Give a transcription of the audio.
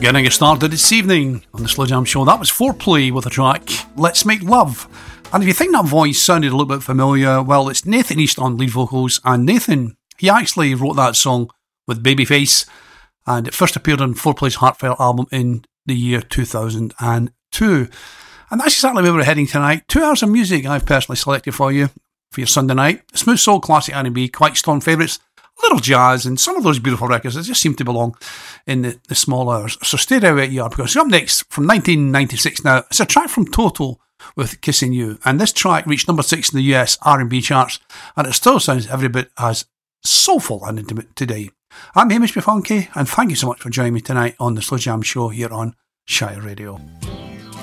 Getting us started this evening on the Slow Jam Show. That was Foreplay with the track Let's Make Love. And if you think that voice sounded a little bit familiar, well, it's Nathan East on lead vocals. And Nathan, he actually wrote that song with Babyface, and it first appeared on Foreplay's Heartfelt album in the year 2002. And that's exactly where we're heading tonight. 2 hours of music I've personally selected for you for your Sunday night. Smooth soul, classic R&B, quite strong favourites, a little jazz, and some of those beautiful records that just seem to belong in the small hours. So stay there where you are, because up next, from 1996 now, it's a track from Toto with Kissing You. And this track reached number 6 in the US R&B charts, and it still sounds every bit as soulful and intimate today. I'm Hamish Bifunky, and thank you so much for joining me tonight on the Slow Jam Show here on Shire Radio.